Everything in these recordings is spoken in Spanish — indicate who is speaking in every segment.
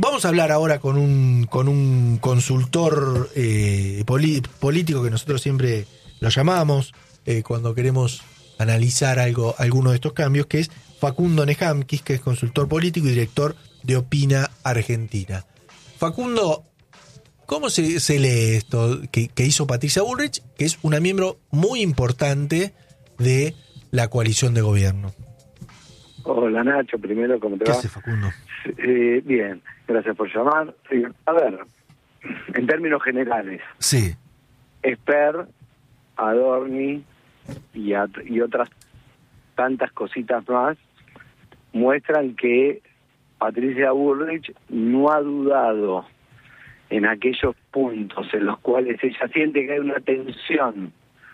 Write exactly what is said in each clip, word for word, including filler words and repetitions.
Speaker 1: vamos a hablar ahora con un con un consultor eh, poli, político que nosotros siempre lo llamamos eh, cuando queremos analizar algo, alguno de estos cambios, que es Facundo Nehamkis, que es consultor político y director de Opina Argentina. Facundo, ¿cómo se, se lee esto que, que hizo Patricia Bullrich, que es una miembro muy importante de la coalición de gobierno?
Speaker 2: Hola Nacho, primero, ¿cómo te
Speaker 1: ¿Qué
Speaker 2: va?
Speaker 1: hace, Facundo?
Speaker 2: Eh, bien, gracias por llamar. Eh, a ver, en términos generales,
Speaker 1: Sí.
Speaker 2: Esper, Adorni y, a, y otras tantas cositas más muestran que Patricia Bullrich no ha dudado en aquellos puntos en los cuales ella siente que hay una tensión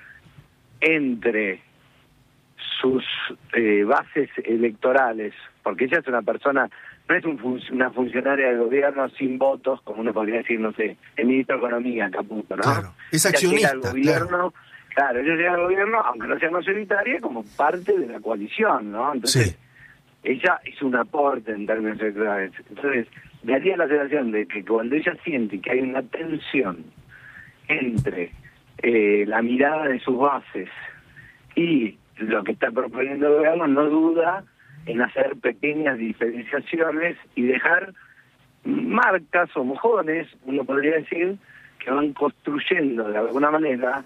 Speaker 2: entre sus eh, bases electorales, porque ella es una persona, no es un fun- una funcionaria del gobierno sin votos, como uno podría decir, no sé, el ministro de Economía, Caputo, ¿no?
Speaker 1: Claro, es
Speaker 2: Ella llega
Speaker 1: accionista,
Speaker 2: al gobierno, claro. claro, ella llega al gobierno, aunque no sea mayoritaria, como parte de la coalición, ¿no? Entonces,
Speaker 1: Sí.
Speaker 2: ella hizo un aporte en términos electorales. Entonces, daría la sensación de que cuando ella siente que hay una tensión entre eh, la mirada de sus bases y lo que está proponiendo el gobierno, no duda en hacer pequeñas diferenciaciones y dejar marcas o mojones, uno podría decir, que van construyendo de alguna manera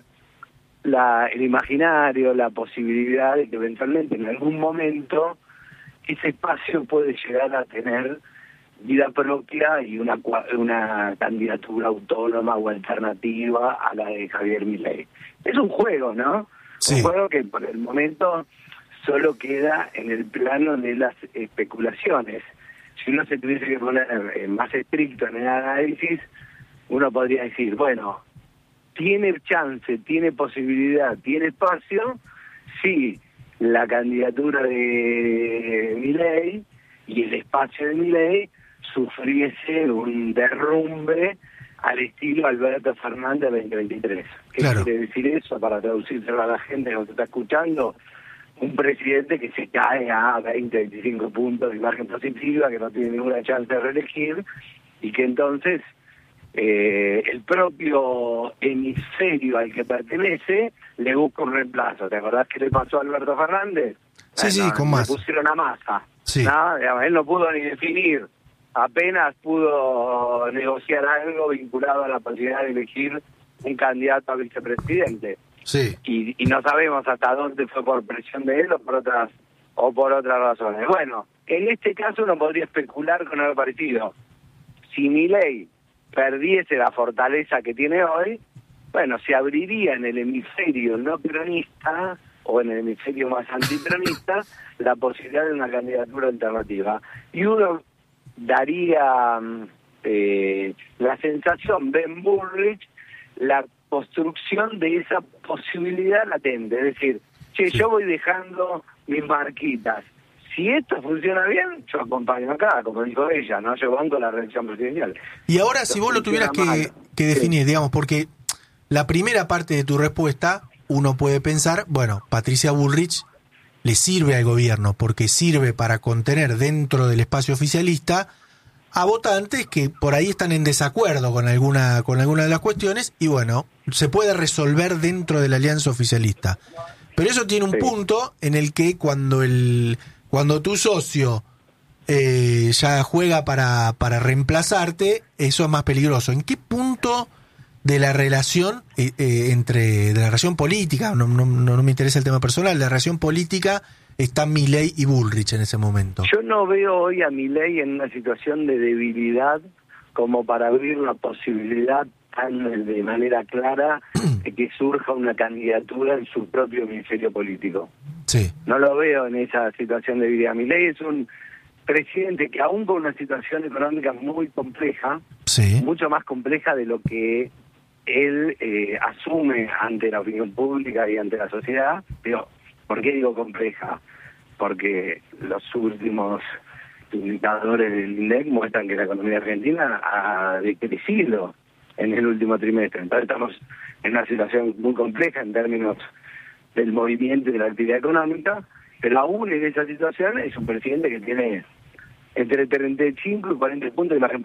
Speaker 2: la, el imaginario, la posibilidad de que eventualmente en algún momento ese espacio puede llegar a tener vida propia y una una candidatura autónoma o alternativa a la de Javier Milei. Es un juego, ¿no? Sí. Un juego que por el momento solo queda en el plano de las especulaciones. Si uno se tuviese que poner más estricto en el análisis, uno podría decir, bueno, tiene chance, tiene posibilidad, tiene espacio, sí, la candidatura de Milei y el espacio de Milei sufriese un derrumbe al estilo Alberto Fernández veinte veintitrés. ¿Qué claro. quiere decir eso para traducírselo a la gente que nos está escuchando? Un presidente que se cae a veinte, veinticinco puntos de imagen positiva, que no tiene ninguna chance de reelegir, y que entonces eh, el propio hemisferio al que pertenece le busca un reemplazo. ¿Te acordás qué le pasó a Alberto Fernández?
Speaker 1: Sí,
Speaker 2: bueno,
Speaker 1: sí, con más.
Speaker 2: Le pusieron a Massa.
Speaker 1: Sí.
Speaker 2: ¿No? Digamos, él no pudo ni definir, apenas pudo negociar algo vinculado a la posibilidad de elegir un candidato a vicepresidente.
Speaker 1: Sí.
Speaker 2: Y, y no sabemos hasta dónde fue por presión de él o por otras o por otras razones. Bueno, en este caso uno podría especular con algo parecido. Si Milei perdiese la fortaleza que tiene hoy, bueno, se abriría en el hemisferio no peronista o en el hemisferio más antiperonista la posibilidad de una candidatura alternativa. Y uno daría eh, la sensación, Ben Bullrich, la construcción de esa posibilidad latente, es decir, che, sí. yo voy dejando mis marquitas. Si esto funciona bien, yo acompaño acá, como dijo ella, ¿no? Yo banco la reelección presidencial.
Speaker 1: Y ahora, si vos lo tuvieras que, que definir, sí. digamos, porque la primera parte de tu respuesta, uno puede pensar, bueno, Patricia Bullrich le sirve al gobierno, porque sirve para contener dentro del espacio oficialista a votantes que por ahí están en desacuerdo con alguna con alguna de las cuestiones y bueno, se puede resolver dentro de la alianza oficialista. Pero eso tiene un sí. punto en el que cuando el cuando tu socio eh, ya juega para, para reemplazarte, eso es más peligroso. ¿En qué punto de la relación eh, eh, entre de la relación política, no, no, no me interesa el tema personal, la relación política está Milei y Bullrich en ese momento?
Speaker 2: Yo no veo hoy a Milei en una situación de debilidad como para abrir una posibilidad tan de manera clara de que surja una candidatura en su propio hemisferio político.
Speaker 1: Sí.
Speaker 2: No lo veo en esa situación de debilidad. Milei es un presidente que aún con una situación económica muy compleja,
Speaker 1: sí.
Speaker 2: mucho más compleja de lo que él eh, asume ante la opinión pública y ante la sociedad, pero ¿por qué digo compleja? Porque los últimos indicadores del INDEC muestran que la economía argentina ha decrecido en el último trimestre. Entonces estamos en una situación muy compleja en términos del movimiento y de la actividad económica, pero aún en esa situación es un presidente que tiene entre treinta y cinco y cuarenta puntos de imagen